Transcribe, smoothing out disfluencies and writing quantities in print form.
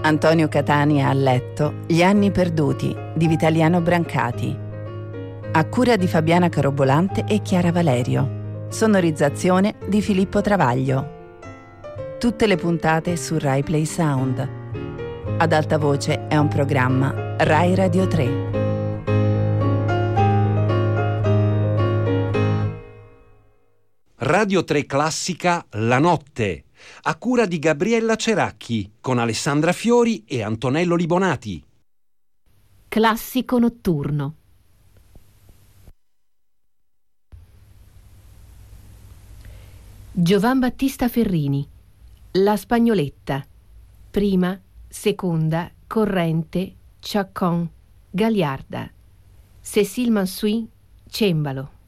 Antonio Catania a letto, Gli anni perduti di Vitaliano Brancati. A cura di Fabiana Carobolante e Chiara Valerio. Sonorizzazione di Filippo Travaglio. Tutte le puntate su Rai Play Sound. Ad alta voce è un programma Rai Radio 3. Radio 3 Classica La Notte, a cura di Gabriella Ceracchi, con Alessandra Fiori e Antonello Libonati. Classico notturno. Giovan Battista Ferrini, La Spagnoletta, prima, seconda, corrente, Chacon, Gagliarda, Cécile Mansuy, cembalo.